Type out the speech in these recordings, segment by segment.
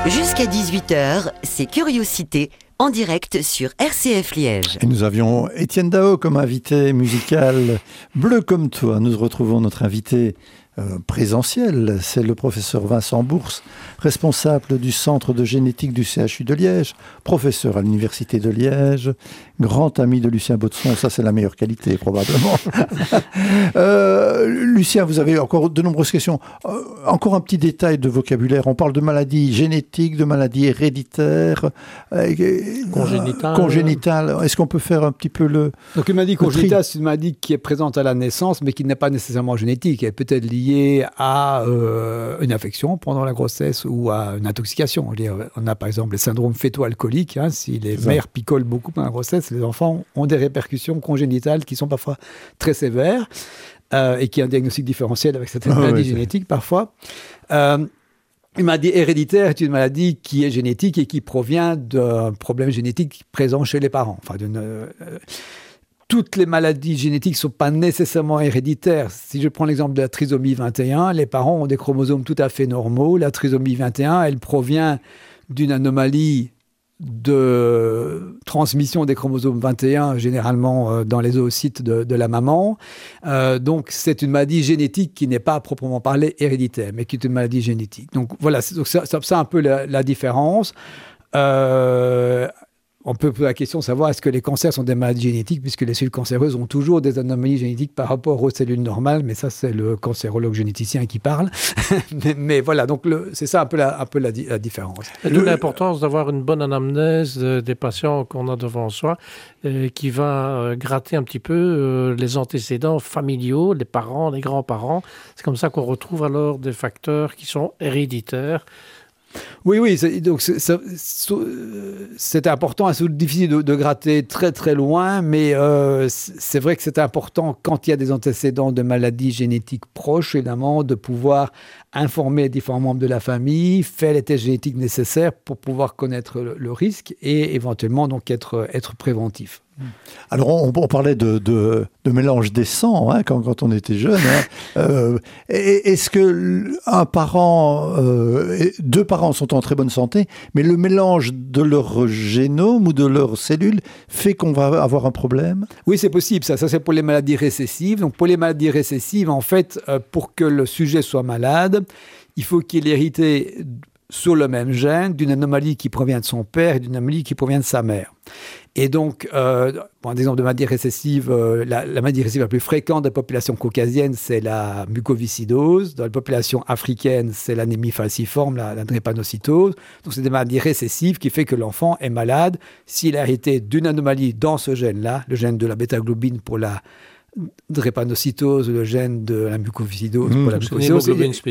Jusqu'à 18h, c'est Curiosité, en direct sur RCF Liège. Et nous avions Étienne Daho comme invité musical. Bleu comme toi, nous retrouvons notre invité présentiel. C'est le professeur Vincent Bourse, responsable du centre de génétique du CHU de Liège, professeur à l'université de Liège, grand ami de Lucien Baudson. Ça, c'est la meilleure qualité, probablement. Lucien, vous avez encore de nombreuses questions. Encore un petit détail de vocabulaire. On parle de maladies génétiques, de maladies héréditaires, congénitales. Est-ce qu'on peut faire un petit peu le... Donc une maladie congénitale, c'est une maladie qui est présente à la naissance, mais qui n'est pas nécessairement génétique. Elle peut être liée à une infection pendant la grossesse ou à une intoxication. On a par exemple le syndrome fœto-alcoolique. Si les mères picolent beaucoup pendant la grossesse, les enfants ont des répercussions congénitales qui sont parfois très sévères et qui ont un diagnostic différentiel avec certaines maladies génétiques parfois. Une maladie héréditaire est une maladie qui est génétique et qui provient d'un problème génétique présent chez les parents. Toutes les maladies génétiques ne sont pas nécessairement héréditaires. Si je prends l'exemple de la trisomie 21, les parents ont des chromosomes tout à fait normaux. La trisomie 21, elle provient d'une anomalie de transmission des chromosomes 21, généralement dans les oocytes de la maman. Donc, c'est une maladie génétique qui n'est pas à proprement parler héréditaire, mais qui est une maladie génétique. Donc, voilà, c'est un peu la différence. On peut poser la question de savoir est-ce que les cancers sont des maladies génétiques, puisque les cellules cancéreuses ont toujours des anomalies génétiques par rapport aux cellules normales, mais ça, c'est le cancérologue généticien qui parle. mais voilà, donc c'est ça un peu la différence. Et d'où l'importance d'avoir une bonne anamnèse des patients qu'on a devant soi, qui va gratter un petit peu les antécédents familiaux, les parents, les grands-parents. C'est comme ça qu'on retrouve alors des facteurs qui sont héréditaires. Oui, donc c'est important, c'est difficile de gratter très très loin, mais c'est vrai que c'est important quand il y a des antécédents de maladies génétiques proches, évidemment, de pouvoir informer les différents membres de la famille, faire les tests génétiques nécessaires pour pouvoir connaître le risque et éventuellement donc être préventif. Alors, on parlait de mélange des sangs quand on était jeune. Est-ce que deux parents sont en très bonne santé, mais le mélange de leur génome ou de leurs cellules fait qu'on va avoir un problème? Oui, c'est possible. Ça c'est pour les maladies récessives. Donc, pour les maladies récessives, en fait, pour que le sujet soit malade, il faut qu'il ait hérité sur le même gène d'une anomalie qui provient de son père et d'une anomalie qui provient de sa mère. Et donc, pour un exemple de maladie récessive, la maladie récessive la plus fréquente de la population caucasienne, c'est la mucoviscidose. Dans la population africaine, c'est l'anémie falciforme, la drépanocytose. Donc, c'est des maladies récessives qui fait que l'enfant est malade s'il a hérité d'une anomalie dans ce gène-là, le gène de la bêta-globine pour la drépanocytose, le gène de la mucoviscidose pour la mucoviscidose.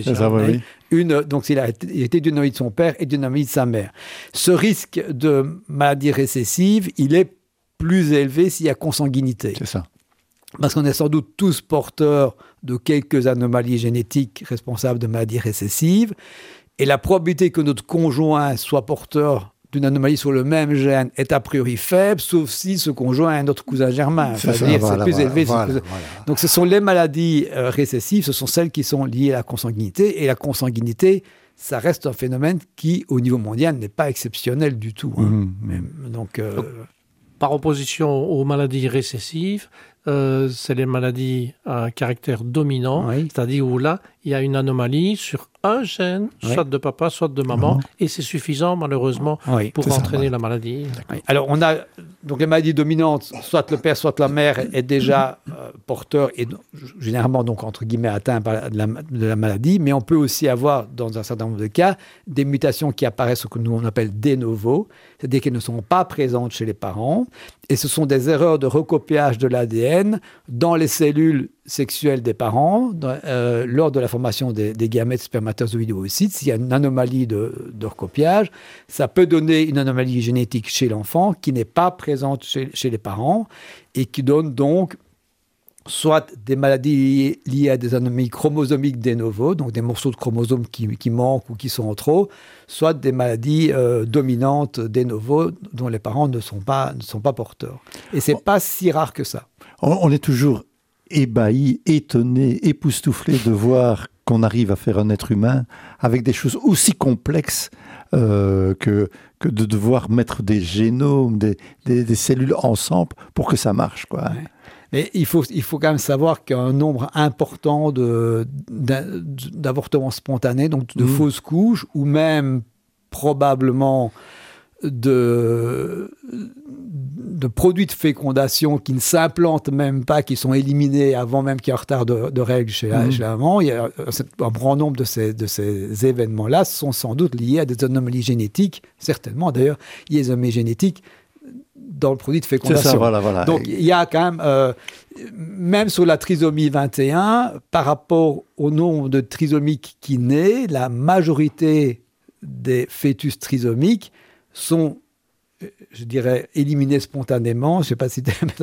Donc, il a été d'une anomalie de son père et d'une anomalie de sa mère. Ce risque de maladie récessive, il est plus élevé s'il y a consanguinité. C'est ça. Parce qu'on est sans doute tous porteurs de quelques anomalies génétiques responsables de maladies récessives. Et la probabilité que notre conjoint soit porteur d'une anomalie sur le même gène est a priori faible, sauf si ce conjoint est un autre cousin germain. C'est plus élevé. Donc, ce sont les maladies récessives, ce sont celles qui sont liées à la consanguinité. Et la consanguinité, ça reste un phénomène qui, au niveau mondial, n'est pas exceptionnel du tout. Donc, par opposition aux maladies récessives, c'est les maladies à caractère dominant, c'est-à-dire où là, il y a une anomalie sur un gène, soit de papa, soit de maman, et c'est suffisant, malheureusement, pour entraîner la maladie. Alors, on a donc les maladies dominantes, soit le père, soit la mère est déjà porteur et généralement, donc, entre guillemets, atteint de la maladie, mais on peut aussi avoir, dans un certain nombre de cas, des mutations qui apparaissent, ce que nous on appelle de novo, c'est-à-dire qu'elles ne sont pas présentes chez les parents, et ce sont des erreurs de recopiage de l'ADN dans les cellules sexuelles des parents, lors de la formation des gamètes spermatozoïdes ou oocytes. S'il y a une anomalie de recopiage, ça peut donner une anomalie génétique chez l'enfant qui n'est pas présente chez les parents et qui donne donc soit des maladies liées à des anomalies chromosomiques de novo, donc des morceaux de chromosomes qui manquent ou qui sont en trop, soit des maladies dominantes de novo dont les parents ne sont pas porteurs. Et ce n'est pas si rare que ça. On est toujours ébahi, étonné, époustouflé de voir qu'on arrive à faire un être humain avec des choses aussi complexes que de devoir mettre des génomes, des cellules ensemble pour que ça marche, quoi. Ouais. Mais il faut quand même savoir qu'un nombre important d'avortements spontanés, donc de fausses couches, ou même probablement de produits de fécondation qui ne s'implantent même pas, qui sont éliminés avant même qu'il y ait un retard de règles chez la maman. Il y a un grand nombre de ces événements-là sont sans doute liés à des anomalies génétiques, certainement d'ailleurs, il y a des anomalies génétiques dans le produit de fécondation. C'est ça, voilà. Donc il y a quand même sur la trisomie 21, par rapport au nombre de trisomiques qui naissent, la majorité des fœtus trisomiques sont, je dirais, éliminés spontanément, je ne sais pas si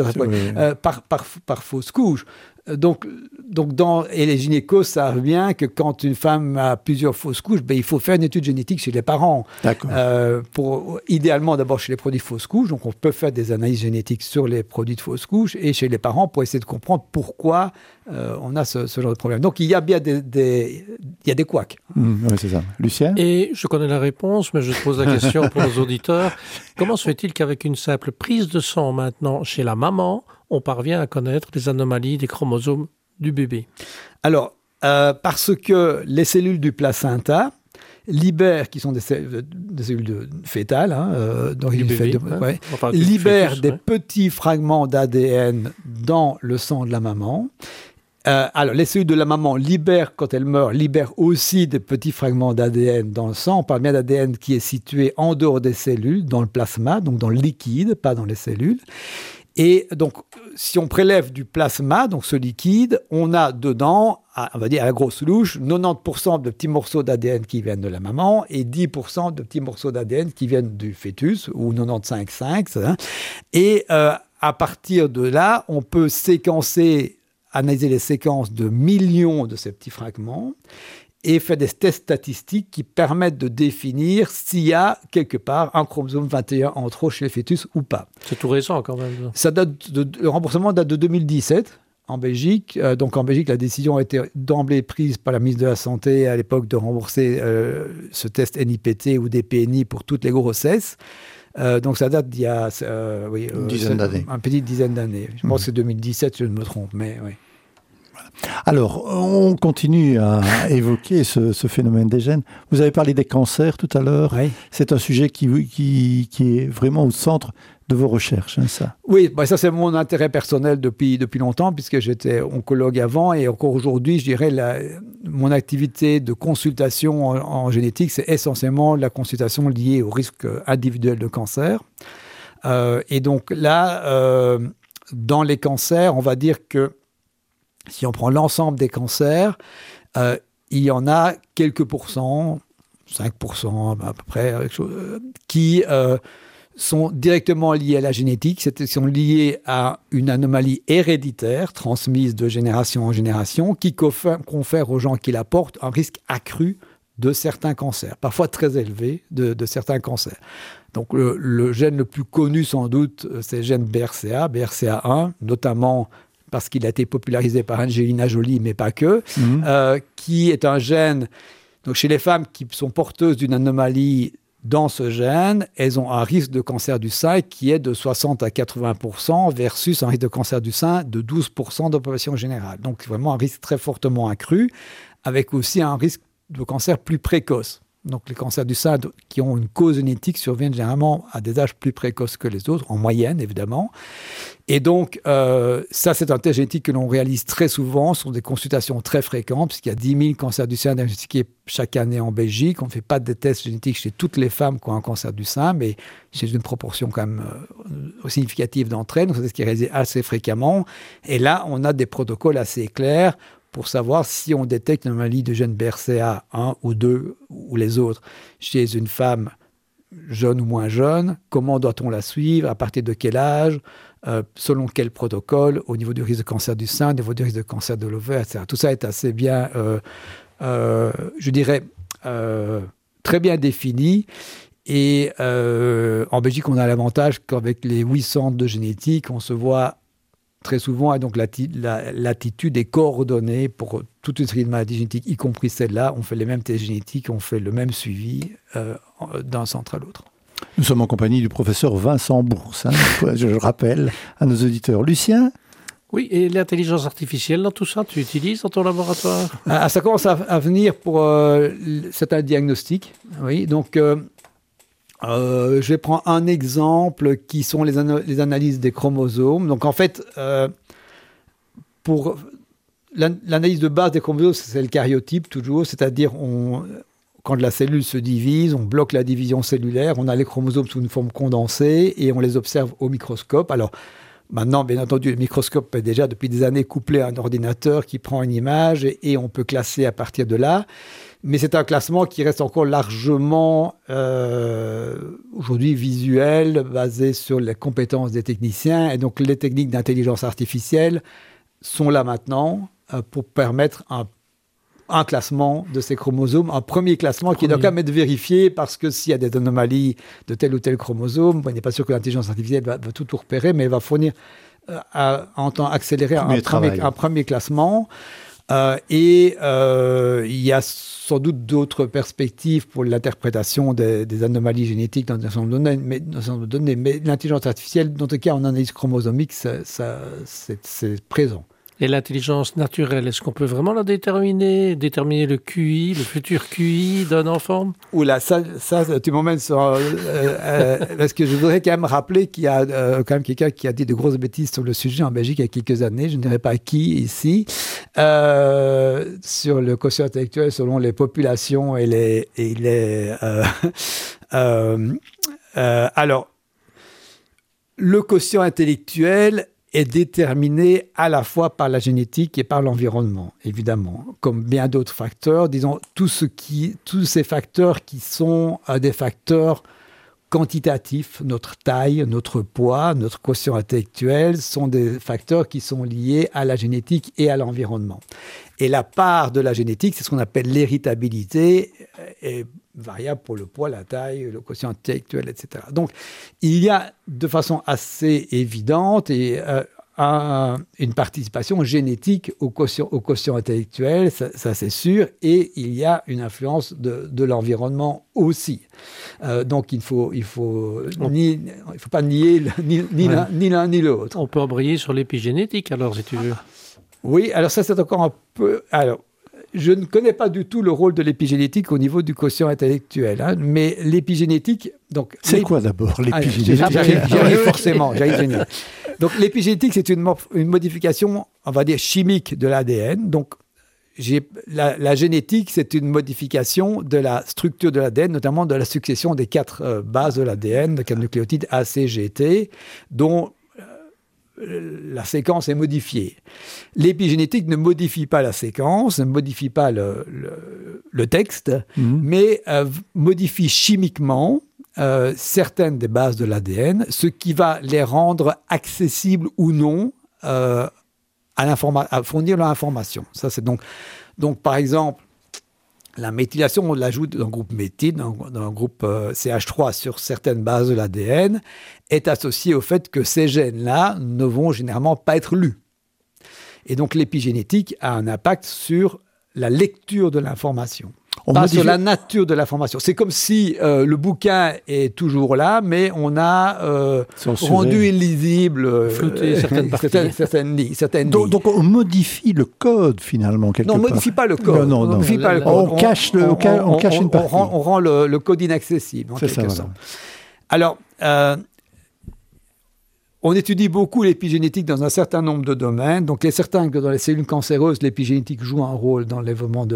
par fausse couche. Donc et les gynécos savent bien que quand une femme a plusieurs fausses couches, il faut faire une étude génétique chez les parents. Idéalement, d'abord chez les produits de fausses couches. Donc, on peut faire des analyses génétiques sur les produits de fausses couches et chez les parents pour essayer de comprendre pourquoi on a ce genre de problème. Donc, il y a bien des couacs. Oui, c'est ça. Lucien ? Et je connais la réponse, mais je te pose la question pour nos auditeurs. Comment se fait-il qu'avec une simple prise de sang maintenant chez la maman, on parvient à connaître les anomalies des chromosomes du bébé? Alors, parce que les cellules du placenta libèrent, qui sont des cellules fétales, libèrent des petits fragments d'ADN dans le sang de la maman. Alors, les cellules de la maman quand elle meurt, libèrent aussi des petits fragments d'ADN dans le sang. On parle bien d'ADN qui est situé en dehors des cellules, dans le plasma, donc dans le liquide, pas dans les cellules. Et donc, si on prélève du plasma, donc ce liquide, on a dedans, on va dire à la grosse louche, 90% de petits morceaux d'ADN qui viennent de la maman et 10% de petits morceaux d'ADN qui viennent du fœtus, ou 95,5. Et à partir de là, on peut analyser les séquences de millions de ces petits fragments et faire des tests statistiques qui permettent de définir s'il y a quelque part un chromosome 21 en trop chez les fœtus ou pas. C'est tout récent quand même. Le remboursement date de 2017 en Belgique. Donc en Belgique, la décision a été d'emblée prise par la ministre de la Santé à l'époque de rembourser ce test NIPT ou DPNI pour toutes les grossesses. Donc ça date d'il y a une dizaine d'années. Une petite dizaine d'années. Je pense que c'est 2017, je ne me trompe, mais oui. Alors, on continue à évoquer ce phénomène des gènes. Vous avez parlé des cancers tout à l'heure. Oui. C'est un sujet qui est vraiment au centre de vos recherches, ça. Oui, ça c'est mon intérêt personnel depuis longtemps, puisque j'étais oncologue avant, et encore aujourd'hui, je dirais, mon activité de consultation en génétique, c'est essentiellement la consultation liée au risque individuel de cancer. Et donc là, dans les cancers, on va dire que si on prend l'ensemble des cancers, il y en a quelques pourcents, 5% à peu près, qui sont directement liés à la génétique, sont liés à une anomalie héréditaire transmise de génération en génération qui confère aux gens qui la portent un risque accru de certains cancers, parfois très élevé de certains cancers. Donc le gène le plus connu sans doute, c'est le gène BRCA1, notamment parce qu'il a été popularisé par Angelina Jolie, mais pas que, qui est un gène, donc chez les femmes qui sont porteuses d'une anomalie dans ce gène, elles ont un risque de cancer du sein qui est de 60 à 80% versus un risque de cancer du sein de 12% de la population générale. Donc vraiment un risque très fortement accru, avec aussi un risque de cancer plus précoce. Donc les cancers du sein qui ont une cause génétique surviennent généralement à des âges plus précoces que les autres, en moyenne évidemment. Et donc ça c'est un test génétique que l'on réalise très souvent, ce sont des consultations très fréquentes, puisqu'il y a 10 000 cancers du sein diagnostiqués chaque année en Belgique. On ne fait pas de tests génétiques chez toutes les femmes qui ont un cancer du sein, mais chez une proportion quand même significative d'entre elles, donc c'est ce qui est réalisé assez fréquemment. Et là on a des protocoles assez clairs pour savoir si on détecte une anomalie de gène BRCA1 ou 2 ou les autres chez une femme jeune ou moins jeune, comment doit-on la suivre, à partir de quel âge, selon quel protocole, au niveau du risque de cancer du sein, au niveau du risque de cancer de l'ovaire, etc. Tout ça est assez bien, je dirais, très bien défini. Et en Belgique, on a l'avantage qu'avec les 8 centres de génétique, on se voit très souvent, et donc l'attitude est coordonnée pour toute une série de maladies génétiques, y compris celle-là. On fait les mêmes tests génétiques, on fait le même suivi d'un centre à l'autre. Nous sommes en compagnie du professeur Vincent Bourse, je rappelle à nos auditeurs. Lucien ? Oui, et l'intelligence artificielle dans tout ça, tu utilises dans ton laboratoire ? Ça commence à venir pour certains diagnostics. Oui, donc je vais prendre un exemple qui sont les analyses des chromosomes. Donc en fait, pour l'analyse de base des chromosomes, c'est le karyotype toujours, c'est-à-dire quand la cellule se divise, on bloque la division cellulaire, on a les chromosomes sous une forme condensée et on les observe au microscope. Alors, maintenant, bien entendu, le microscope est déjà depuis des années couplé à un ordinateur qui prend une image et on peut classer à partir de là. Mais c'est un classement qui reste encore largement, aujourd'hui, visuel, basé sur les compétences des techniciens. Et donc, les techniques d'intelligence artificielle sont là maintenant pour permettre un classement de ces chromosomes, un premier classement qui doit quand même être vérifié parce que s'il y a des anomalies de tel ou tel chromosome, on n'est pas sûr que l'intelligence artificielle va tout repérer, mais elle va fournir en temps accéléré un premier classement. Il y a sans doute d'autres perspectives pour l'interprétation des anomalies génétiques dans un certain nombre de données, mais l'intelligence artificielle, dans tout cas en analyse chromosomique, c'est présent. Et l'intelligence naturelle, est-ce qu'on peut vraiment la déterminer le QI, le futur QI d'un enfant ? Oula, ça tu m'emmènes sur... parce que je voudrais quand même rappeler qu'il y a quand même quelqu'un qui a dit de grosses bêtises sur le sujet en Belgique il y a quelques années, je ne dirais pas qui ici, sur le quotient intellectuel selon les populations et les alors, le quotient intellectuel est déterminé à la fois par la génétique et par l'environnement, évidemment, comme bien d'autres facteurs. Disons, tous ces facteurs qui sont des facteurs quantitatifs, notre taille, notre poids, notre quotient intellectuel, sont des facteurs qui sont liés à la génétique et à l'environnement. Et la part de la génétique, c'est ce qu'on appelle l'héritabilité, est variable pour le poids, la taille, le quotient intellectuel, etc. Donc, il y a de façon assez évidente une participation génétique au quotient intellectuel, ça c'est sûr, et il y a une influence de l'environnement aussi. Donc, il ne faut pas nier ni l'un ni l'autre. On peut embrayer sur l'épigénétique, alors, si tu veux. Oui, alors ça, c'est encore un peu... Alors, je ne connais pas du tout le rôle de l'épigénétique au niveau du quotient intellectuel, mais l'épigénétique... Donc, c'est quoi d'abord l'épigénétique ? J'arrive forcément, j'arrive génial. Donc l'épigénétique, c'est une modification, on va dire, chimique de l'ADN. Donc la génétique, c'est une modification de la structure de l'ADN, notamment de la succession des 4 bases de l'ADN, de 4 nucléotides A, C, G, T, dont la séquence est modifiée. L'épigénétique ne modifie pas la séquence, ne modifie pas le texte, mais modifie chimiquement certaines des bases de l'ADN, ce qui va les rendre accessibles ou non à fournir l'information. Ça, c'est donc, par exemple, la méthylation, on l'ajoute d'un groupe méthyle, d'un groupe CH3 sur certaines bases de l'ADN, est associée au fait que ces gènes-là ne vont généralement pas être lus. Et donc l'épigénétique a un impact sur la lecture de l'information. Sur la nature de l'information. C'est comme si le bouquin est toujours là, mais on a rendu illisible certaines lignes. Donc on modifie le code finalement quelque part. Non, on ne modifie pas le code. On cache une partie. On rend le code inaccessible en quelque sorte. Alors, on étudie beaucoup l'épigénétique dans un certain nombre de domaines. Donc, il est certain que dans les cellules cancéreuses, l'épigénétique joue un rôle dans le développement de